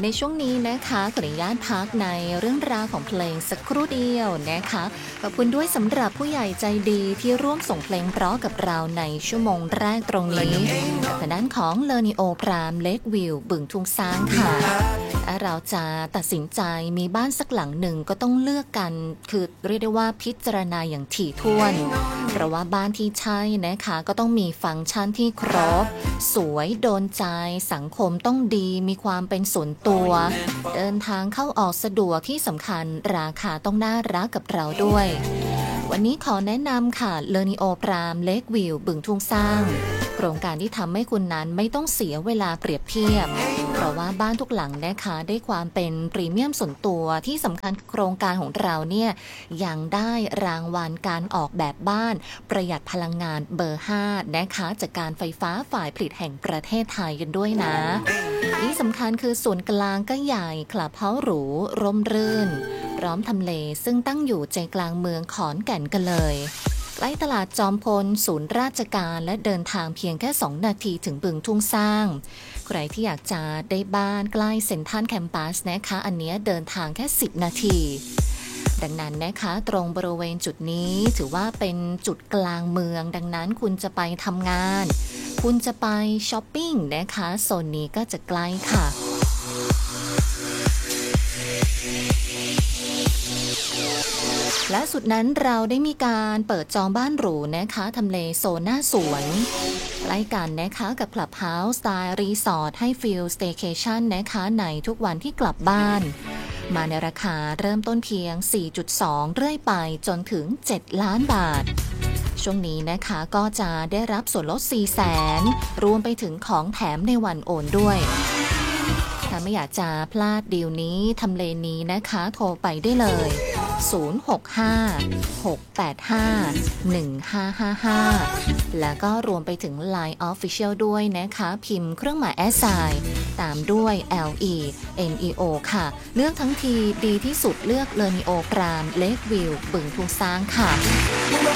ในช่วงนี้นะคะขออนุญาตพักในเรื่องราวของเพลงสักครู่เดียวนะคะขอบคุณด้วยสำหรับผู้ใหญ่ใจดีที่ร่วมส่งเพลงเพราะกับเราในชั่วโมงแรกตรงนี้กับทางด้านของเลอนิโอพรามเลกวิวบึงทุ่งช้างค่ะเราจะตัดสินใจมีบ้านสักหลังหนึ่งก็ต้องเลือกกันคือเรียกได้ว่าพิจารณาอย่างถี่ถ้วนเพราะว่าบ้านที่ใช่นะคะก็ต้องมีฟังก์ชันที่ครบสวยโดนใจสังคมต้องดีมีความเป็นส่วนตัวเดินทางเข้าออกสะดวกที่สำคัญราคาต้องน่ารักกับเราด้วยวันนี้ขอแนะนำค่ะเลอนิโอพรามเลกวิวบึงทุ่งสร้างโครงการที่ทำให้คุณนั้นไม่ต้องเสียเวลาเปรียบเทียบเพราะว่าบ้านทุกหลังนะคะได้ความเป็นพรีเมียมส่วนตัวที่สำคัญโครงการของเราเนี่ยยังได้รางวัลการออกแบบบ้านประหยัดพลังงานเบอร์ 5นะคะจากการไฟฟ้าฝ่ายผลิตแห่งประเทศไทยกันด้วยนะที่สำคัญคือส่วนกลางก็ใหญ่คลับเฮ้าส์หรูร่มรื่นพร้อมทำเลซึ่งตั้งอยู่ใจกลางเมืองขอนแก่นกันเลยใกล้ตลาดจอมพลศูนย์ราชการและเดินทางเพียงแค่2นาทีถึงบึงทุ่งสร้างใครที่อยากจะได้บ้านใกล้เซ็นทรัลแคมปัสนะคะอันนี้เดินทางแค่10นาทีดังนั้นนะคะตรงบริเวณจุดนี้ถือว่าเป็นจุดกลางเมืองดังนั้นคุณจะไปทำงานคุณจะไปช้อปปิ้งนะคะโซนนี้ก็จะใกล้ค่ะและสุดนั้นเราได้มีการเปิดจองบ้านหรูนะคะทำเลโซนหน้าสวนใกล้กันนะคะกับคลับเฮาส์สไตล์รีสอร์ทให้ฟีลสเตย์เคชั่นนะคะในทุกวันที่กลับบ้านมาในราคาเริ่มต้นเพียง 4.2 เรื่อยไปจนถึง7ล้านบาทช่วงนี้นะคะก็จะได้รับส่วนลด 400,000 รวมไปถึงของแถมในวันโอนด้วยถ้าไม่อยากจะพลาดดีลนี้ทำเลนี้นะคะโทรไปได้เลย065-685-1555แล้วก็รวมไปถึง Line Official ด้วยนะคะพิมพ์เครื่องหมาย @ ตามด้วย LENEO ค่ะเลือกทั้งทีดีที่สุดเลือกเลอนิโอพรามเลกวิวบึงทุ่งสร้างค่ะ